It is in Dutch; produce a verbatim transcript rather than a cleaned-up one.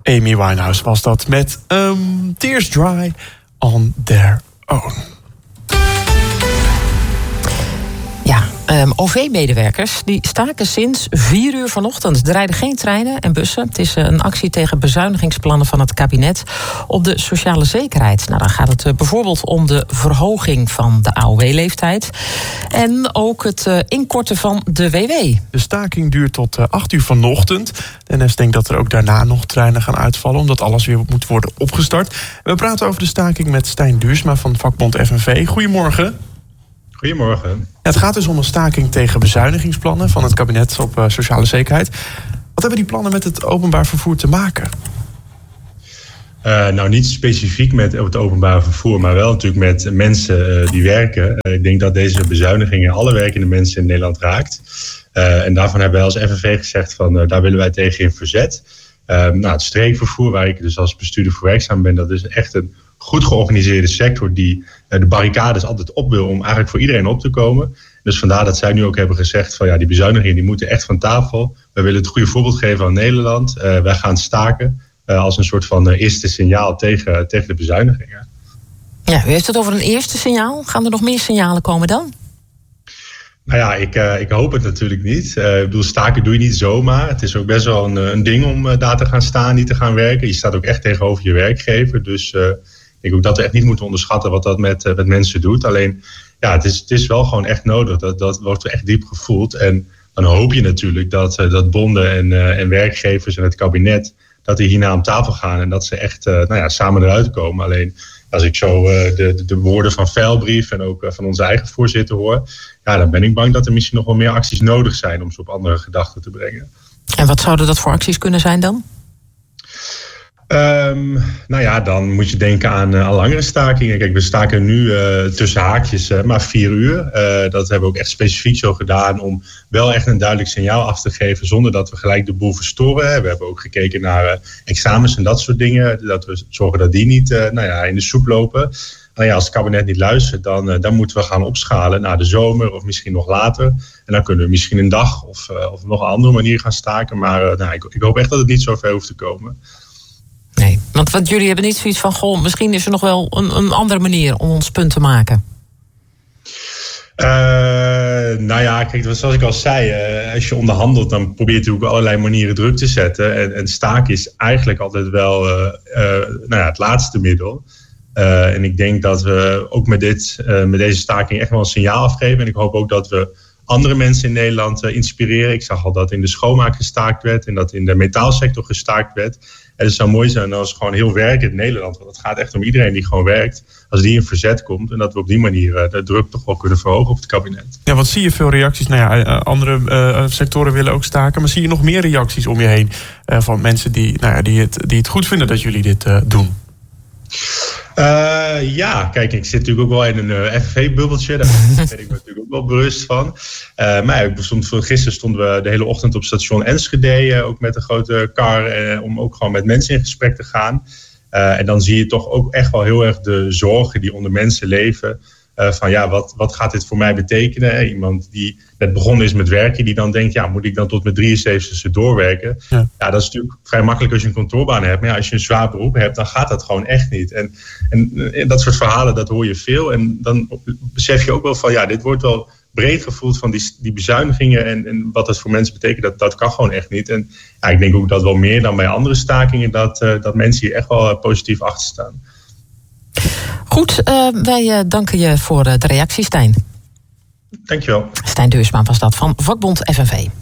Amy Winehouse was dat met um, Tears Dry on Their Own. Ja, um, O V-medewerkers die staken sinds vier uur vanochtend. Er rijden geen treinen en bussen. Het is een actie tegen bezuinigingsplannen van het kabinet op de sociale zekerheid. Nou, dan gaat het uh, bijvoorbeeld om de verhoging van de A O W-leeftijd. En ook het uh, inkorten van de W W. De staking duurt tot uh, acht uur vanochtend. De N S denkt dat er ook daarna nog treinen gaan uitvallen, omdat alles weer moet worden opgestart. We praten over de staking met Stijn Duursma van vakbond F N V. Goedemorgen. Goedemorgen. Ja, het gaat dus om een staking tegen bezuinigingsplannen van het kabinet op uh, sociale zekerheid. Wat hebben die plannen met het openbaar vervoer te maken? Uh, nou, niet specifiek met het openbaar vervoer, maar wel natuurlijk met mensen uh, die werken. Uh, ik denk dat deze bezuinigingen alle werkende mensen in Nederland raakt. Uh, en daarvan hebben wij als F N V gezegd van uh, daar willen wij tegen in verzet. Uh, nou, het streekvervoer, waar ik dus als bestuurder voor werkzaam ben, dat is echt een goed georganiseerde sector die de barricades altijd op wil om eigenlijk voor iedereen op te komen. Dus vandaar dat zij nu ook hebben gezegd van ja, die bezuinigingen die moeten echt van tafel. We willen het goede voorbeeld geven aan Nederland. Uh, wij gaan staken uh, als een soort van uh, eerste signaal tegen, tegen de bezuinigingen. Ja, u heeft het over een eerste signaal. Gaan er nog meer signalen komen dan? Nou ja, ik, uh, ik hoop het natuurlijk niet. Uh, ik bedoel, staken doe je niet zomaar. Het is ook best wel een, een ding om uh, daar te gaan staan, niet te gaan werken. Je staat ook echt tegenover je werkgever. Dus uh, ik denk ook dat we echt niet moeten onderschatten wat dat met, uh, met mensen doet. Alleen, ja, het is, het is wel gewoon echt nodig. Dat, dat wordt echt diep gevoeld. En dan hoop je natuurlijk dat, uh, dat bonden en, uh, en werkgevers en het kabinet, dat die hierna om tafel gaan en dat ze echt uh, nou ja, samen eruit komen. Alleen, als ik zo uh, de, de, de woorden van Veilbrief en ook uh, van onze eigen voorzitter hoor, ja, dan ben ik bang dat er misschien nog wel meer acties nodig zijn om ze op andere gedachten te brengen. En wat zouden dat voor acties kunnen zijn dan? Um, nou ja, dan moet je denken aan, uh, aan langere stakingen. Kijk, we staken nu uh, tussen haakjes uh, maar vier uur. Uh, dat hebben we ook echt specifiek zo gedaan om wel echt een duidelijk signaal af te geven zonder dat we gelijk de boel verstoren. We hebben ook gekeken naar uh, examens en dat soort dingen. Dat we zorgen dat die niet uh, nou ja, in de soep lopen. Nou ja, als het kabinet niet luistert, dan, uh, dan moeten we gaan opschalen naar de zomer of misschien nog later. En dan kunnen we misschien een dag of, uh, of nog een andere manier gaan staken. Maar uh, nou, ik, ik hoop echt dat het niet zo ver hoeft te komen. Nee, want, want jullie hebben niet zoiets van, goh, misschien is er nog wel een, een andere manier om ons punt te maken. Uh, nou ja, kijk, zoals ik al zei, uh, als je onderhandelt, dan probeer je natuurlijk op allerlei manieren druk te zetten. En, en staken is eigenlijk altijd wel uh, uh, nou ja, het laatste middel. Uh, en ik denk dat we ook met, dit, uh, met deze staking echt wel een signaal afgeven. En ik hoop ook dat we andere mensen in Nederland uh, inspireren. Ik zag al dat in de schoonmaak gestaakt werd en dat in de metaalsector gestaakt werd. En het zou mooi zijn als gewoon heel werk in Nederland, want het gaat echt om iedereen die gewoon werkt, als die in verzet komt en dat we op die manier uh, de druk toch wel kunnen verhogen op het kabinet. Ja, wat zie je veel reacties? Nou ja, andere uh, sectoren willen ook staken, maar zie je nog meer reacties om je heen uh, van mensen die, nou ja, die, het, die het goed vinden dat jullie dit uh, doen? Uh, ja, kijk, ik zit natuurlijk ook wel in een uh, F N V-bubbeltje. Daar ben ik me natuurlijk ook wel bewust van. Uh, maar ja, stond, gisteren stonden we de hele ochtend op station Enschede, uh, ook met een grote car, uh, om ook gewoon met mensen in gesprek te gaan. Uh, en dan zie je toch ook echt wel heel erg de zorgen die onder mensen leven. Uh, van ja, wat, wat gaat dit voor mij betekenen? Iemand die net begonnen is met werken, die dan denkt, ja, moet ik dan tot mijn drieënzeventigste doorwerken? Ja. ja, dat is natuurlijk vrij makkelijk als je een kantoorbaan hebt. Maar ja, als je een zwaar beroep hebt, dan gaat dat gewoon echt niet. En, en, en dat soort verhalen, dat hoor je veel. En dan besef je ook wel van, ja, dit wordt wel breed gevoeld van die, die bezuinigingen en, en wat dat voor mensen betekent, dat, dat kan gewoon echt niet. En ja, ik denk ook dat wel meer dan bij andere stakingen, dat, uh, dat mensen hier echt wel uh, positief achter staan. Goed, uh, wij uh, danken je voor uh, de reactie, Stijn. Dankjewel. Stijn Duursma was dat van vakbond F N V.